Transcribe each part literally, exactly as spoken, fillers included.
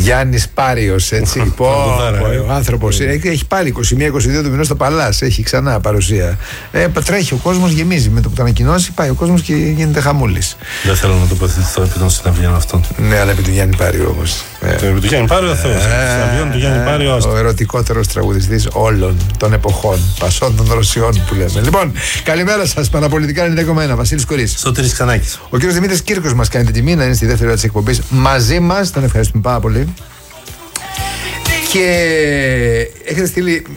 Γιάννης Πάριος, έτσι. Πω, ο άνθρωπος έχει πάλι είκοσι μία είκοσι δύο του μηνός στο Παλάς. Έχει ξανά παρουσία. Ε, τρέχει ο κόσμος, γεμίζει. Με το που το ανακοινώσει, πάει ο κόσμος και γίνεται χαμούλης. Δεν θέλω να τοποθετηθώ επί των συναυλίων αυτών. Ναι, αλλά επί του Γιάννη Πάριου όμως. Επί του Γιάννη Πάριου, Θεός. Συναυλίων του Γιάννη Πάριου. Ο ερωτικότερος τραγουδιστής όλων των εποχών. Πασών των Ρωσιών που λέμε. Λοιπόν, καλημέρα σας. Παραπολιτικά ενενήντα κόμμα ένα. Βασίλης Κορής. Σωτήρης Ξανάκης. Ο κύριος Δημήτρης Κύρκος μας κάνει την τιμή να είναι στη δεύτερη ώρα της εκπομπής μαζί μας. Τον ευχαριστούμε πάρα πολύ. Και έχετε στείλει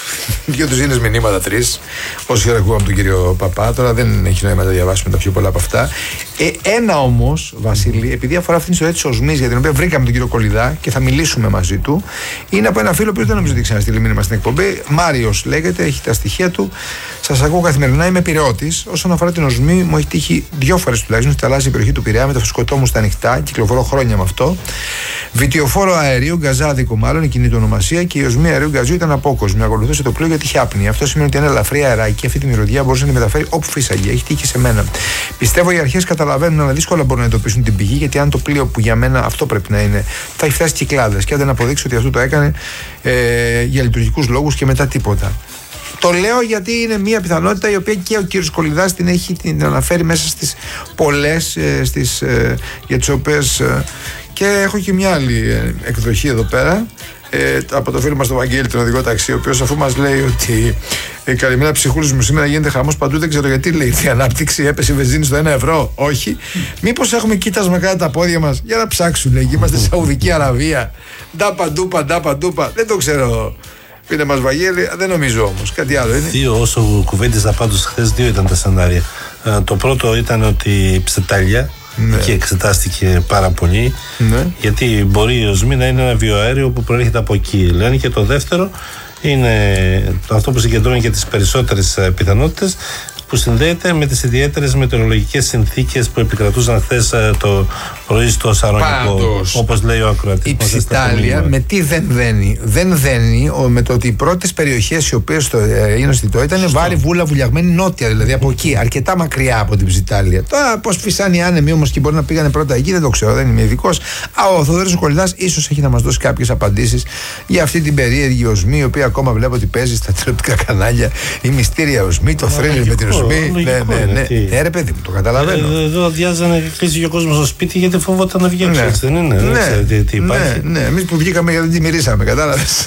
δύο τουζίνες μηνύματα, τρεις, όση ώρα ακούγαμε τον κύριο Παπά. Τώρα δεν έχει νόημα να τα διαβάσουμε τα πιο πολλά από αυτά. Ε, ένα όμως, Βασίλη, επειδή αφορά αυτήν την ιστορία της οσμής, για την οποία βρήκαμε τον κύριο Κολιδά και θα μιλήσουμε μαζί του, είναι από ένα φίλο που δεν νομίζω ότι ξαναστείλει μήνυμα στην εκπομπή. Μάριος λέγεται, έχει τα στοιχεία του. Σας ακούω καθημερινά, είμαι Πειραιώτης. Όσον αφορά την οσμή, μου έχει τύχει δύο φορές τουλάχιστον στη θαλάσσια περιοχή του Πειραιά με το φουσκωτό μου στα ανοιχτά. Κυκλοφορώ χρόνια με αυτό. Βιτιοφόρο αερίου, γκαζάδικο μάλλον, εκείνη η ονομασία, και η οσμή αερίου γκαζιού ήταν απόκοσμη. Ακολουθούσε το πλοίο γιατί είχε άπνοια. Αυτό σημαίνει ότι ένα ελαφρύ αεράκι αυτή τη μυρωδιά μπορούσε να τη μεταφέρει όπου φύσαγε. Έχει τύχει σε μένα. Πιστεύω οι αρχές καταλαβαίνουν, αλλά δύσκολα μπορούν να εντοπίσουν την πηγή, γιατί αν το πλοίο που για μένα αυτό πρέπει να είναι, θα έχει φτάσει Κυκλάδες. Και αν δεν αποδείξει ότι αυτό το έκανε ε, για λειτουργικούς λόγους και μετά τίποτα. Το λέω γιατί είναι μια πιθανότητα η οποία και ο κύριος Κολιδάς την έχει την αναφέρει μέσα στις πολλές ε, στις, ε, για τις οποίες ε, και έχω και μια άλλη ε, εκδοχή εδώ πέρα ε, από το φίλο μας τον Βαγγέλη, τον οδηγό ταξί, ο οποίος αφού μας λέει ότι ε, καλημέρα ψυχούλης μου, σήμερα γίνεται χαμός παντού, δεν ξέρω γιατί λέει η ανάπτυξη, έπεσε η βενζίνη στο ένα ευρώ, όχι. Μήπως έχουμε κοίτασμα κάτω τα πόδια μας, για να ψάξουν, λέει, είμαστε στη Σαουδική Αραβία, ντά παντούπα, ντά παντούπα, δεν το ξέρω. Πείτε μας Βαγγέλη, δεν νομίζω όμως. Κάτι άλλο είναι. Δύο, όσο κουβέντιζα πάντως χθες, δύο ήταν τα σενάρια. Ε, το πρώτο ήταν ότι η ψετάλια, ναι, εκεί εξετάστηκε πάρα πολύ, ναι, γιατί μπορεί η οσμή να είναι ένα βιοαέριο που προέρχεται από εκεί, λένε. Και το δεύτερο είναι αυτό που συγκεντρώνει και τις περισσότερες πιθανότητες, που συνδέεται με τις ιδιαίτερες μετεωρολογικές συνθήκες που επικρατούσαν χθες το πρωί στο Σαρονικό, όπως λέει ο ακροατής. Η ψητάλια με τι δεν δένει. Δεν δένει με το ότι οι πρώτες περιοχές οι οποίες το είναι αισθητό ήταν Βάρη, Βούλα, Βουλιαγμένη, νότια, δηλαδή από εκεί, αρκετά μακριά από την ψητάλια. Τώρα πώς φυσάνε οι άνεμοι όμως και μπορεί να πήγανε πρώτα εκεί, δεν το ξέρω, δεν είμαι ειδικός. Ο Θοδωρής Κολιδάς ίσως έχει να μας δώσει κάποιες απαντήσεις για αυτή την περίεργη οσμή, η οποία ακόμα βλέπω ότι παίζει στα τηλεοπτικά κανάλια. Η μυστήρια οσμή, το θρύλερ με την οσμή. Ναι, ναι, ναι. Ναι, ρε παιδί μου, το καταλαβαίνω. Εδώ αδειάζανε, κλείσει και ο κόσμος στο σπίτι γιατί φοβόταν να βγει έξω. Έτσι δεν είναι? Ναι, τι υπάρχει. Ναι, εμείς που βγήκαμε γιατί δεν τη μυρίσαμε, κατάλαβες.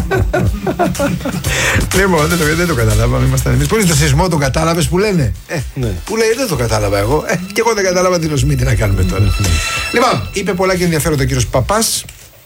Λοιπόν, δεν το καταλάβαμε. Ήμασταν εμείς. Πολύ στο σεισμό το κατάλαβες που λένε. Που λέει δεν το κατάλαβα εγώ. Και εγώ δεν κατάλαβα την οσμή, τι να κάνουμε τώρα. Λοιπόν, είπε πολλά και ενδιαφέροντα ο κύριος Παπάς.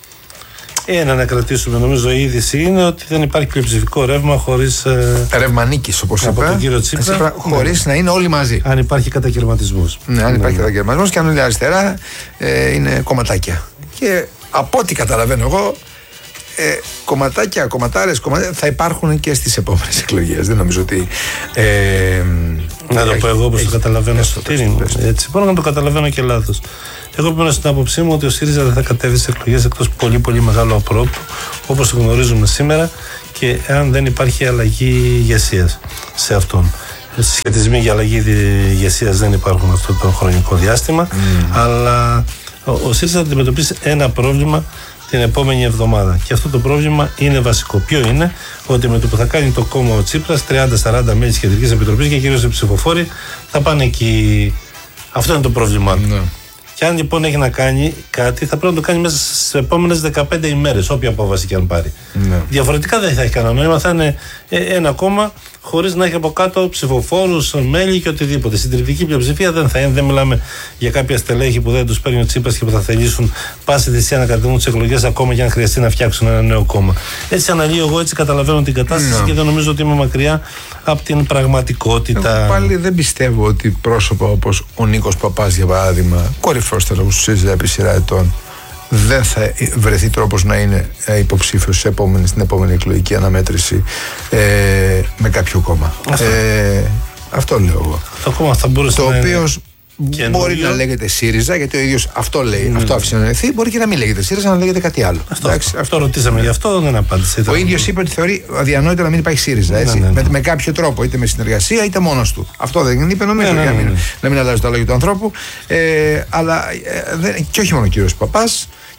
Ένα να κρατήσουμε, νομίζω η είδηση είναι ότι δεν υπάρχει πλειοψηφικό ρεύμα χωρίς. Ε, ρεύμα νίκης, όπως από είπα. τον κύριο Τσίπρα. Τσίπρα χωρίς ναι, να είναι όλοι μαζί. Αν υπάρχει κατακαιρματισμός. Ναι, αν ναι, υπάρχει ναι. κατακαιρματισμός και αν είναι αριστερά, ε, είναι κομματάκια. Και από ό,τι καταλαβαίνω εγώ, ε, κομματάκια, κομματάρες, κομματάρες θα υπάρχουν και στις επόμενες εκλογές. Δεν νομίζω ότι. Ε, να το πω εγώ όπως το καταλαβαίνω στο τύρι. Έτσι, μπορώ να το καταλαβαίνω και λάθος. Εγώ πήρα στην άποψή μου ότι ο ΣΥΡΙΖΑ δεν θα κατέβει στις εκλογές εκτός πολύ πολύ μεγάλο απρόπτου, όπως το γνωρίζουμε σήμερα, και αν δεν υπάρχει αλλαγή ηγεσίας σε αυτόν. Συσχετισμοί για αλλαγή ηγεσίας δεν υπάρχουν αυτό το χρονικό διάστημα, mm. αλλά ο, ο ΣΥΡΙΖΑ θα αντιμετωπίσει ένα πρόβλημα την επόμενη εβδομάδα. Και αυτό το πρόβλημα είναι βασικό. Ποιο είναι? Ότι με το που θα κάνει το κόμμα ο Τσίπρας, τριάντα σαράντα μέλη της Κεντρικής Επιτροπής και κυρίως οι ψηφοφόροι θα πάνε εκεί. Αυτό είναι το πρόβλημά του. Mm. Και αν λοιπόν έχει να κάνει κάτι, θα πρέπει να το κάνει μέσα στις επόμενες δεκαπέντε ημέρες, όποια απόφαση και αν πάρει. Ναι. Διαφορετικά δεν θα έχει κανένα νόημα. Θα είναι ένα κόμμα χωρίς να έχει από κάτω ψηφοφόρους, μέλη και οτιδήποτε. Συντριπτική πλειοψηφία δεν θα είναι. Δεν μιλάμε για κάποια στελέχη που δεν τους παίρνει ο Τσίπρας και που θα θελήσουν πάση θυσία να κατεβούν τις εκλογές, ακόμα και αν χρειαστεί να φτιάξουν ένα νέο κόμμα. Έτσι αναλύω εγώ, έτσι καταλαβαίνω την κατάσταση ναι. και δεν νομίζω ότι είμαι μακριά από την πραγματικότητα. Εγώ πάλι δεν πιστεύω ότι πρόσωπα όπως ο Νίκος Παπάς, για παράδειγμα, κορυφός τέλος του ΣΥΡΙΖΑ επί σειρά ετών, δεν θα βρεθεί τρόπος να είναι υποψήφιος στην επόμενη, στην επόμενη εκλογική αναμέτρηση ε, με κάποιο κόμμα. Αυτό, ε, αυτό λέω εγώ. Το κόμμα θα μπορούσε το να οποίο μπορεί να λέγεται ΣΥΡΙΖΑ, γιατί ο ίδιος αυτό λέει, mm. αυτό άφησε να εννοηθεί. Μπορεί και να μην λέγεται ΣΥΡΙΖΑ, να λέγεται κάτι άλλο. Αυτό, Εντάξει, αυτό, αυτό ρωτήσαμε, γι' αυτό δεν απάντησε. Ο ίδιος είπε ότι θεωρεί αδιανόητο να μην υπάρχει ΣΥΡΙΖΑ. Έτσι, ναι, ναι, ναι. Με, με κάποιο τρόπο, είτε με συνεργασία είτε μόνος του. Αυτό δεν είπε, νομίζω, ναι, ναι, ναι, ναι. Να μην αλλάζει τα λόγια του ανθρώπου. Ε, αλλά ε, δεν, και όχι μόνο ο κύριος Παπάς.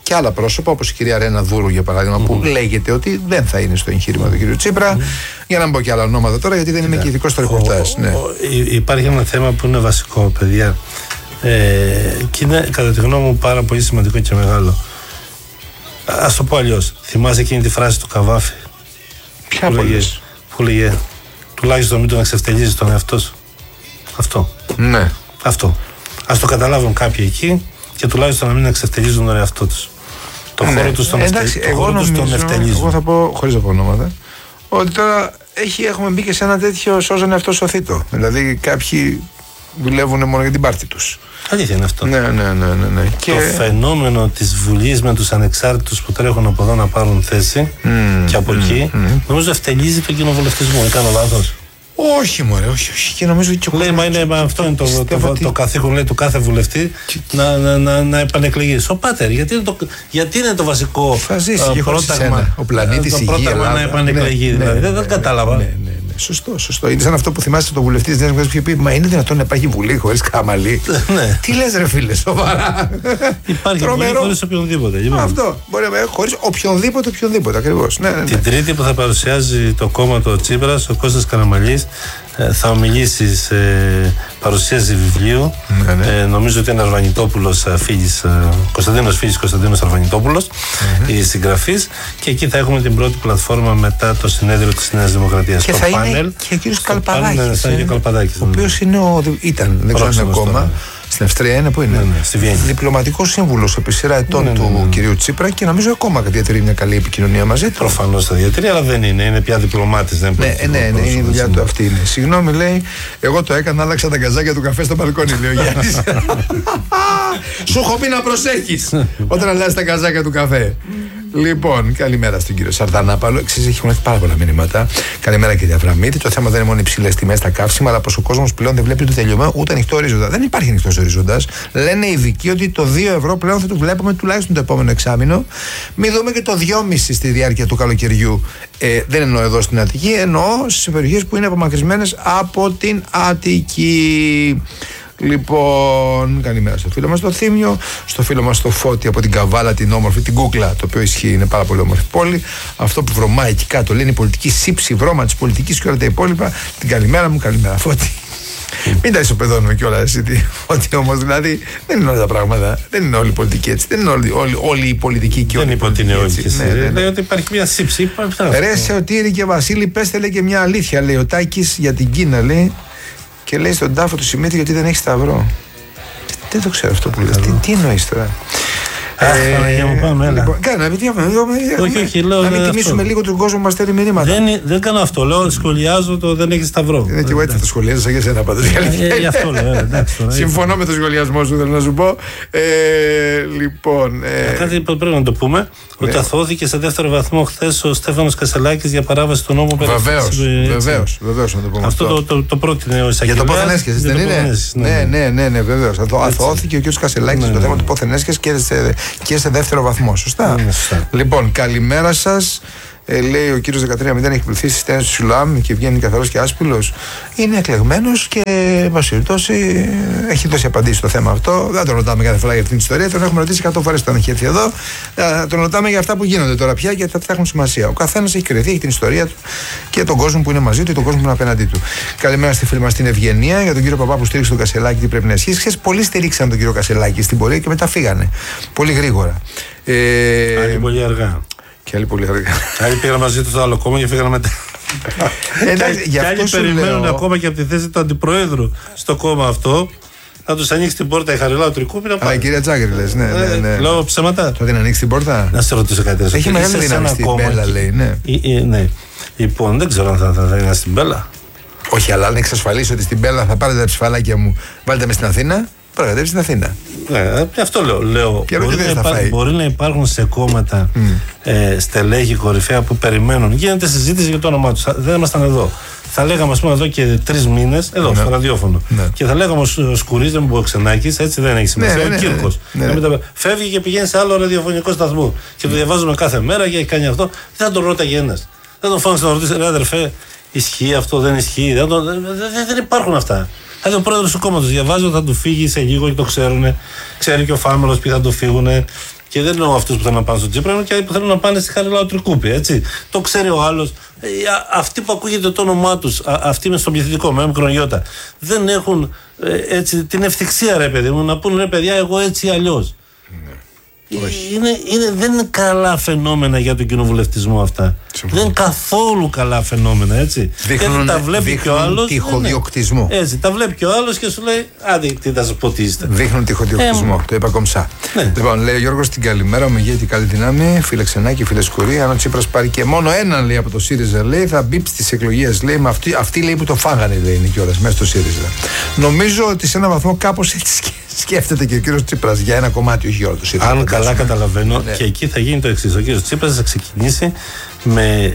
και άλλα πρόσωπα, όπως η κυρία Ρένα Δούρου για παράδειγμα, mm-hmm. που λέγεται ότι δεν θα είναι στο εγχείρημα του κυρίου Τσίπρα. Mm-hmm. Για να μην πω και άλλα ονόματα τώρα, γιατί δεν είμαι και ειδικός στο ρεπορτάζ. Ναι. Υπάρχει ένα θέμα που είναι βασικό, παιδιά. Ε, και είναι κατά τη γνώμη μου πάρα πολύ σημαντικό και μεγάλο. Ας το πω αλλιώς. Θυμάσαι εκείνη τη φράση του Καβάφη? Ποια που λέγε, που λέγε τουλάχιστον μην τον εξευτελίζεις τον εαυτό σου. Αυτό. Ναι. Αυτό. Ας το καταλάβουν κάποιοι εκεί και τουλάχιστον να μην εξευτελίζουν τον εαυτό τους. Το ναι. χώρο τους τον ευτελίζουν. Εγώ θα πω, χωρίς να πω ονόματα, ότι τώρα έχει, έχουμε μπει και σε ένα τέτοιο σώζον εαυτό σωθήτο. Δηλαδή κάποιοι δουλεύουν μόνο για την πάρτη τους. Αλήθεια είναι αυτό. Ναι, ναι, ναι, ναι, ναι. Το και... φαινόμενο της Βουλής με τους ανεξάρτητους που τρέχουν από εδώ να πάρουν θέση mm, και από mm, εκεί, mm, mm. νομίζω ευτελίζει τον κοινοβουλευτισμό. Δεν κάνω λάθος? Όχι, μωρέ, όχι, όχι. Και νομίζω ότι λέει, μα είναι, μα αυτό είναι το, το, το, το καθήκον, λέει, του κάθε βουλευτή και... να, να, να, να επανεκλεγεί. Ο πάτερ, γιατί είναι το, γιατί είναι το βασικό θα ζήσει, uh, πρόταγμα. Ο πλανήτης, η γη, να επανεκλεγεί. Ναι, δηλαδή, ναι, δεν ναι, κατάλαβα. Ναι, ναι, ναι. Σωστό, σωστό. Είναι σαν αυτό που θυμάστε το βουλευτή τη Νέα Δημοκρατία που είχε πει: μα είναι δυνατόν να υπάρχει βουλή χωρίς καμαλή? Ναι. Τι λες, ρε φίλε, σοβαρά? Υπάρχει βουλή χωρίς οποιονδήποτε. Λοιπόν. Αυτό. Μπορεί να χωρίς οποιονδήποτε, οποιονδήποτε. Ακριβώς. Ναι, ναι, ναι. Την Τρίτη που θα παρουσιάζει το κόμμα του Τσίπρας, ο Κώστας Καραμανλής θα ομιλήσει σε παρουσίαση βιβλίου. Ναι, ναι. Ε, νομίζω ότι είναι Αρβανιτόπουλος Φίλης, Κωνσταντίνος Φίλης Κωνσταντίνος Αρβανιτόπουλος, mm-hmm. η συγγραφής, και εκεί θα έχουμε την πρώτη πλατφόρμα μετά το συνέδριο της Νέας Δημοκρατίας. Και το θα πάνελ, είναι και ο κύριος Καλπαδάκης, ε, ο οποίος είναι ο, ήταν, δεν ξέρω αν είναι ακόμα, στην Αυστρία είναι, πού είναι, ναι, ναι, στη Βιέννη. Διπλωματικός σύμβουλος επί σειρά ετών ναι, ναι, ναι, ναι. του κυρίου Τσίπρα, και νομίζω ακόμα διατηρεί μια καλή επικοινωνία μαζί του. Προφανώς θα διατηρεί, αλλά δεν είναι, είναι πια διπλωμάτης. Δεν ναι, ναι, ναι, ναι, είναι η δουλειά του αυτή. Είναι. Συγγνώμη, λέει, εγώ το έκανα, άλλαξα τα γκαζάκια του καφέ στο μπαλκόνι, λέει ο Γιάννης. Σου έχω πει να προσέχεις όταν αλλάζεις τα γκαζάκια του καφέ. Λοιπόν, καλημέρα στον κύριο Σαρδανάπαλο. Εξής, έχουν έρθει πάρα πολλά μηνύματα. Καλημέρα, κύριε Αβραμίδη. Το θέμα δεν είναι μόνο οι υψηλές τιμές στα καύσιμα, αλλά πως ο κόσμος πλέον δεν βλέπει το τελειωμένο ούτε ανοιχτό ορίζοντα. Δεν υπάρχει ανοιχτός ορίζοντας. Λένε οι ειδικοί ότι το δύο ευρώ πλέον θα το βλέπουμε τουλάχιστον το επόμενο εξάμηνο. Μην δούμε και το δυόμισι στη διάρκεια του καλοκαιριού. Ε, δεν εννοώ εδώ στην Αττική, εννοώ στις περιοχές που είναι απομακρυσμένες από την Αττική. Λοιπόν, καλημέρα στο φίλο μας το Θήμιο, στο φίλο μας το Φώτη από την Καβάλα, την όμορφη, την Κούκλα, το οποίο ισχύει, είναι πάρα πολύ όμορφη πόλη. Αυτό που βρωμάει εκεί κάτω, λένε η πολιτική σύψη, βρώμα της πολιτικής και όλα τα υπόλοιπα. Την καλημέρα μου, καλημέρα Φώτη. Μην τα ισοπεδώνουμε κιόλα εσύ, ότι όμως δηλαδή δεν είναι όλα τα πράγματα. Δεν είναι όλη η πολιτική έτσι. Δεν είναι όλη, όλη, όλη η πολιτική και όλη η πολιτική έτσι. Ναι, ναι, ναι. Λέει ότι υπάρχει μια σύψη. Ρε Σωτήρη και Βασίλη, πέστε λέει και μια αλήθεια, λέει ο Τάκης για την Κίνα, λέει. Και λέει στον τάφο του Σιμίτη γιατί δεν έχει σταυρό. Δεν το ξέρω αυτό που λέει. Τι, τι εννοείς τώρα? Για μου πάμε, έλα. Κάνε, όχι, όχι, λέω. Να μην τιμήσουμε λίγο τον κόσμο που μας στέλνει μηνύματα. Δεν κάνω αυτό. Λέω, σχολιάζω το δεν έχει σταυρό. Και εγώ έτσι θα το σχολιάζω σαν και εσένα πάντως. Γι' αυτό λέω. Συμφωνώ με το σχολιασμό σου, θέλω να σου πω. Λοιπόν. Κάτι πρέπει να το πούμε. Ότι αθώθηκε σε δεύτερο βαθμό χθες ο Στέφανος Κασελάκης για παράβαση του νόμου περί. Βεβαίως, βεβαίως να το πούμε. Αυτό το πρότεινε ο εισαγγελέας. Για το πόθεν έσχεσες, δεν είναι? Ναι, ναι, ναι, βεβαίως. Αθώθηκε ο κ. Κασελάκης στο θέμα του πόθεν έσχεσες και σε δεύτερο βαθμό. Σωστά. Λοιπόν, καλημέρα σας. Ε, λέει ο κύριος δεκατρία μηδέν έχει πληθεί στις στένες του Σιλουάμ και βγαίνει καθαρός και άσπυλος. Είναι εκλεγμένος και βασιλτώσει έχει δώσει απαντήσει στο θέμα αυτό. Δεν τον ρωτάμε κάθε φορά για αυτήν την ιστορία. Τον έχουμε ρωτήσει εκατό φορές όταν έχει έρθει εδώ. Ε, τον ρωτάμε για αυτά που γίνονται τώρα πια και αυτά θα έχουν σημασία. Ο καθένας έχει κρυθεί, έχει την ιστορία του και τον κόσμο που είναι μαζί του και τον κόσμο που είναι απέναντί του. Καλημέρα στη φίλη μας την Ευγενία, για τον κύριο Παπά που στήριξε τον Κασελάκη, τι πρέπει να ισχύσει. Χθες πολλοί στηρίξαν τον κύριο Κασελάκη στην πορεία και μετά φύγανε. Πολύ γρήγορα. Ε, Άλλη πολύ αργά. Και άλλοι πολύ αργά. Άλλοι πήγαν μαζί του στο άλλο κόμμα και φύγανε μετά. Εντάξει, και άλλοι περιμένουν λέω... ακόμα και από τη θέση του αντιπροέδρου στο κόμμα αυτό. Να του ανοίξει την πόρτα η Χαριλάου Τρικούπη να πάει. Α, η κυρία Τζάκρη λες, ναι, ναι, ναι. Λέω ψέματα. Θα την ανοίξει την πόρτα. Να σε ρωτήσω κάτι. Έχει μεγάλη δύναμη στην Μπέλα, λέει, ναι. Ναι. Λοιπόν, δεν ξέρω αν θα, θα, θα είναι στην Μπέλα. Όχι, αλλά αν εξασφαλίσω ότι στην Μπέλα θα πάρετε τα ψηφαλάκια μου, βάλτε με στην Αθήνα. Παρακατεύει στην Αθήνα. Ναι, αυτό λέω. λέω μπορεί, να υπά... μπορεί να υπάρχουν σε κόμματα mm. ε, στελέχη κορυφαία που περιμένουν. Γίνεται συζήτηση για το όνομά του. Δεν ήμασταν εδώ. Θα λέγαμε, ας πούμε, εδώ και τρεις μήνες, εδώ ναι. στο ραδιόφωνο. Ναι. Και θα λέγαμε ο Σκουρής, δεν μου Ξενάκης, έτσι δεν έχει σημασία. Ναι, ναι, ο Κύρκος. Ναι, ναι, ναι. Φεύγει και πηγαίνει σε άλλο ραδιοφωνικό σταθμό. Και το διαβάζουμε κάθε μέρα και έχει κάνει αυτό. Δεν θα τον ρώταγε ένας. Δεν τον φάνε να ρωτήσει, ρε αδερφέ, ισχύει αυτό, δεν ισχύει. Δεν, τον... δεν, δεν υπάρχουν αυτά. Δηλαδή ο πρόεδρος του κόμματος διαβάζει ότι θα του φύγει σε λίγο και το ξέρουν. Ξέρει και ο Φάμελος ποιοι θα του φύγουν. Και δεν εννοώ αυτούς που θέλουν να πάνε στον Τσίπρα, εννοώ και που θέλουν να πάνε στη Χαριλάου Τρικούπη. Έτσι. Το ξέρει ο άλλος. Ε, αυτοί που ακούγεται το όνομά τους, αυτοί με στον πληθυντικό, με μικρονιώτα, δεν έχουν ε, έτσι, την ευθυξία, ρε παιδί μου, να πούνε ρε παιδιά, εγώ έτσι ή αλλιώς. Είναι, είναι, δεν είναι καλά φαινόμενα για τον κοινοβουλευτισμό αυτά. Συμφωνώ. Δεν είναι καθόλου καλά φαινόμενα, έτσι. Δείχνουν, γιατί τα βλέπει και ο άλλος. Τυχοδιοκτισμό. Ναι, έτσι, τα βλέπει και ο άλλος και σου λέει, άντε, τι θα σου πω, τι είστε. Δείχνουν τυχοδιοκτισμό. Ε, το είπα κομψά. Ναι. Λοιπόν, λέει ο Γιώργος, την καλημέρα μου, ηγέτη, καλή δύναμη. Φίλε Ξενάκη, φίλε Σκουρή. Αν ο Τσίπρας πάρει και μόνο έναν, λέει, από το ΣΥΡΙΖΑ, λέει, θα μπει στις εκλογές. Λέει, με αυτή, αυτή λέει που το φάγανε, λέει, είναι κιόλας μέσα στο ΣΥΡΙΖΑ. Νομίζω ότι σε έναν βαθμό κάπως έτσι σκέφτεται και ο κύριος Τσίπρας για ένα κομμάτι, όχι για όλο το ΣΥΡΙΖΑ. Αν καλά καταλαβαίνω, ναι. Και εκεί θα γίνει το εξής. Ο κύριος Τσίπρας θα ξεκινήσει με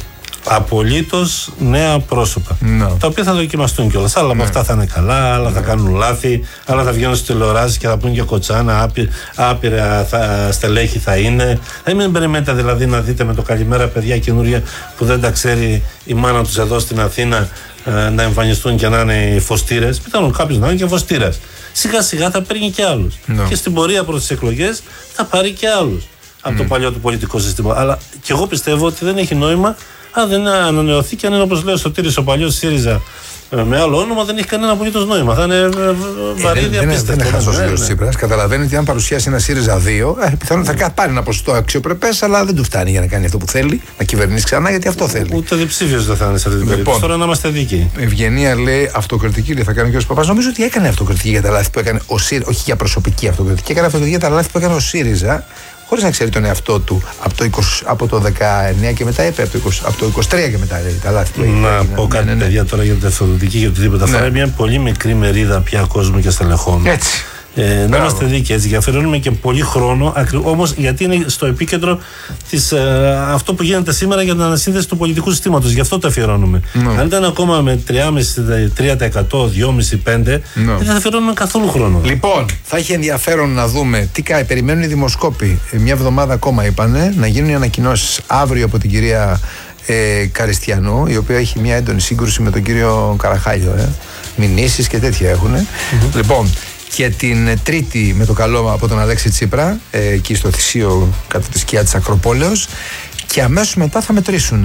απολύτως νέα πρόσωπα. No. Τα οποία θα δοκιμαστούν κιόλας. Άλλα από no. αυτά θα είναι καλά, άλλα no. θα κάνουν λάθη, άλλα θα βγαίνουν στις τηλεοράσεις και θα πούν για κοτσάνα, άπει, άπειρα θα, στελέχη θα είναι. Δεν μην περιμένετε δηλαδή να δείτε με το καλημέρα παιδιά καινούρια που δεν τα ξέρει η μάνα τους εδώ στην Αθήνα να εμφανιστούν και να είναι φωστήρες. Πιθανόν κάποιος να είναι και φωστήρας. Σιγά σιγά θα παίρνει και άλλους. No. Και στην πορεία προς τις εκλογές θα πάρει και άλλους από mm. το παλιό του πολιτικό σύστημα. Αλλά και εγώ πιστεύω ότι δεν έχει νόημα αν δεν ανανεωθεί και αν είναι όπως λέει ο Σωτήρης ο παλιός ΣΥΡΙΖΑ με άλλο όνομα, δεν έχει κανένα απολύτως νόημα. Θα είναι βαρύ ε, διαπίστευτο. Δεν είναι χαζός ο κύριος Τσίπρας. Καταλαβαίνει ότι αν παρουσιάσει ένα ΣΥΡΙΖΑ δύο, ε, πιθανόν θα πάρει ένα ποσοστό αξιοπρεπές, αλλά δεν του φτάνει για να κάνει αυτό που θέλει, να κυβερνήσει ξανά, γιατί αυτό θέλει. Ούτε διψήφιος δεν θα είναι σε αυτή την περίπτωση. Τώρα να είμαστε δίκαιοι. Ευγενία λέει αυτοκριτική, λέει, θα κάνει ο κ. Παπάς. Νομίζω ότι έκανε αυτοκριτική για τα λάθη που έκανε ο ΣΥΡΙΖΑ, όχι για προσωπική αυτοκριτική, έκανε αυτοκριτική για τα λάθη που έκανε ο ΣΥΡΙΖΑ. Χωρίς να ξέρει τον εαυτό του από το, είκοσι, από το δεκαεννιά και μετά, είπε, από το, είκοσι, από το είκοσι τρία και μετά, λέει, τα λάθη του. Να έγινε, πω κάτι, ναι, ναι, παιδιά, τώρα για την ευθοδοτική και οτιδήποτε. Ναι. Αφορά μια πολύ μικρή μερίδα πια κόσμου και στελεχών. Έτσι. Ε, να είμαστε δίκαιοι, έτσι, και αφιερώνουμε και πολύ χρόνο, όμως γιατί είναι στο επίκεντρο της, ε, αυτό που γίνεται σήμερα για την ανασύνδεση του πολιτικού συστήματος. Γι' αυτό το αφιερώνουμε. No. Αν ήταν ακόμα με τρία τοις εκατό, δυόμισι με πέντε τοις εκατό, no. δεν θα αφιερώνουμε καθόλου χρόνο. Λοιπόν, θα έχει ενδιαφέρον να δούμε τι κάνει. Περιμένουν οι δημοσκόποι. Μια εβδομάδα ακόμα είπανε να γίνουν οι ανακοινώσεις αύριο από την κυρία ε, Καριστιανού, η οποία έχει μια έντονη σύγκρουση με τον κύριο Καραχάλιο. Ε. Μηνύσεις και τέτοια έχουν. Mm-hmm. Λοιπόν. Και την Τρίτη με το καλό από τον Αλέξη Τσίπρα, ε, εκεί στο Θησίο κάτω τη σκιά της Ακροπόλεως, και αμέσως μετά θα μετρήσουν.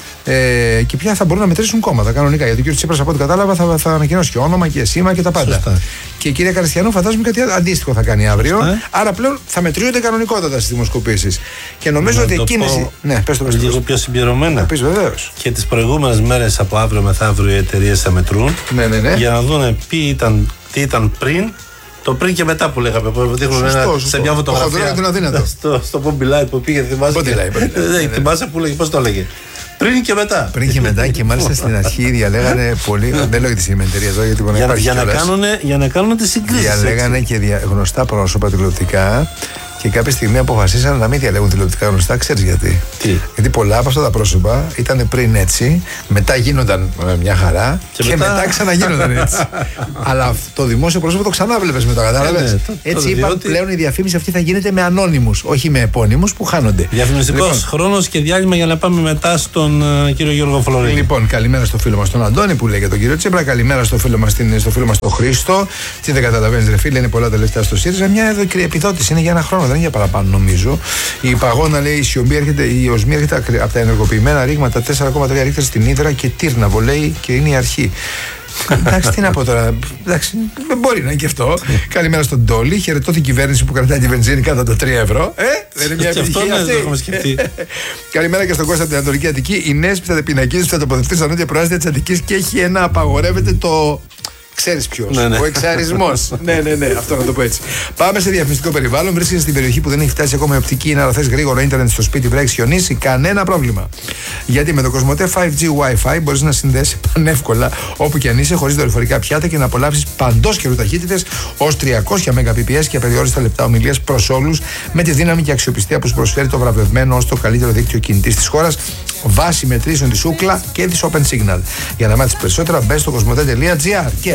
Ε, και πια θα μπορούν να μετρήσουν κόμματα κανονικά. Γιατί ο κ. Τσίπρας, από ό,τι κατάλαβα, θα, θα ανακοινώσει και όνομα και σήμα και τα πάντα. Σωστά. Και η κυρία Καριστιανού φαντάζομαι κάτι αντίστοιχο θα κάνει αύριο. Σωστά. Άρα πλέον θα μετριούνται κανονικότατα στις δημοσκοπήσεις. Και νομίζω να ότι εκείνες. Πω, ναι, πες το πες. Λίγο πιο συμπληρωμένα. Πεις βεβαίως. Και τις προηγούμενες μέρες από αύριο μεθαύριο οι εταιρείες θα μετρούν. Ναι, ναι, ναι. Για να δουν ήταν, τι ήταν πριν. Το πριν και μετά που λέγαμε, που δείχνουν ένα, σε μια φωτογραφία στο, στο Bobby Light που πήγε, θυμάσαι. Δεν θυμάσαι που λέγε, πώς το έλεγε. Πριν και μετά. Πριν και μετά, και μάλιστα στην αρχή διαλέγανε πολύ. Δεν λέω για τη συγκεκριμένη εταιρεία εδώ, γιατί μπορεί να υπάρχει. Για να κάνουν τις συγκρίσεις. Διαλέγανε και γνωστά πρόσωπα τηλεοπτικά. Και κάποια στιγμή αποφασίσαν να μην διαλέγουν τηλεοπτικά γνωστά. Ξέρεις γιατί? Τι? Γιατί πολλά από αυτά τα πρόσωπα ήταν πριν έτσι, μετά γίνονταν μια χαρά και, και μετά... μετά ξαναγίνονταν έτσι. Αλλά το δημόσιο πρόσωπο το ξανά βλέπεις μετά, κατάλαβες. Ναι, έτσι είπαν διότι... πλέον η διαφήμιση αυτή θα γίνεται με ανώνυμους, όχι με επώνυμους που χάνονται. Διαφημιστικός λοιπόν, χρόνος και διάλειμμα για να πάμε μετά στον uh, κύριο Γιώργο Φλωρίδη. Λοιπόν, καλημέρα στο φίλο μας τον Αντώνη που λέει για τον κύριο Τσίπρα. Καλημέρα στο φίλο μας τον Χρήστο. Τι δεν καταλαβαίνεις, ρε φίλε, είναι πολλά τα λεφτά στο ΣΥΡΙΖΑ. Μια εδώ επιδότηση είναι για ένα χρόνο. Δεν είναι για παραπάνω, νομίζω. Η παγώνα, λέει, η σιωπή έρχεται, η οσμή έρχεται από τα ενεργοποιημένα ρήγματα. τέσσερα κόμμα τρία ρίχτερ στην Ύδρα και Τύρναβο, λέει, και είναι η αρχή. Εντάξει, τι να πω τώρα. Εντάξει, μπορεί να είναι και αυτό. Καλημέρα στον Τόλι. Χαιρετώ την κυβέρνηση που κρατάει τη βενζίνη κάτω από τα τρία ευρώ. Ε, δεν είναι μια επιτυχία αυτή? Καλημέρα και στον Κώστα από την Ανατολική Αττική. Οι νέες πινακίδες που θα τοποθετηθούν στα νότια προάστια της Αττικής και έχει ένα απαγορεύεται το. Ξέρεις ποιος, ναι, ναι. Ο εξαρισμός. ναι, ναι, ναι, αυτό να το πω έτσι. Πάμε σε διαφημιστικό περιβάλλον. Βρίσκεσαι στην περιοχή που δεν έχει φτάσει ακόμα η οπτική, είναι, αλλά θες γρήγορο ίντερνετ στο σπίτι, βρέχει, χιονίσει, κανένα πρόβλημα. Γιατί με το Κοσμοτέ φάιβ τζι Wi-Fi μπορείς να συνδέσει πανεύκολα όπου και αν είσαι, χωρίς δορυφορικά πιάτα και να απολαύσεις παντός καιρού ταχύτητες ως τριακόσια Mbps και απεριόριστα λεπτά ομιλίας προς όλους, με τη δύναμη και αξιοπιστία που σου προσφέρει το βραβευμένο ως το καλύτερο δίκτυο κινητής της χώρας, βάσει μετρήσεων της Ookla και της Open Signal. Για να μάθεις περισσότερα, μπες στο κοσμοτέ τελεία τζι άρ. Και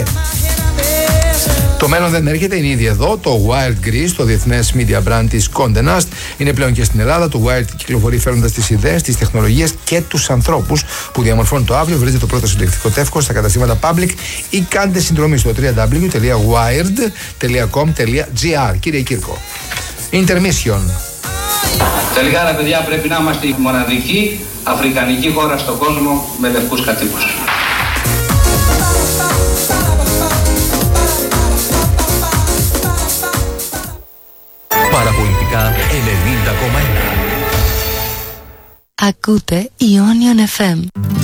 το μέλλον δεν έρχεται, είναι ήδη εδώ. Το Wired Greece, το διεθνές media brand της Condé Nast, είναι πλέον και στην Ελλάδα. Το Wired κυκλοφορεί φέρνοντας τις ιδέες, τις τεχνολογίες και τους ανθρώπους που διαμορφώνουν το αύριο. Βρείτε το πρώτο συλλεκτικό τεύχος στα καταστήματα Public ή κάντε συνδρομή στο double-u double-u double-u τελεία wired τελεία com τελεία τζι άρ. Κύριε Κύρκο, Intermission. Τελικά, ρε παιδιά, πρέπει να είμαστε η μοναδική αφρικανική χώρα στον κόσμο με λευκούς κατοίκους. Παραπολιτικά ενενήντα κόμμα ένα. Ακούτε Ionian εφ εμ.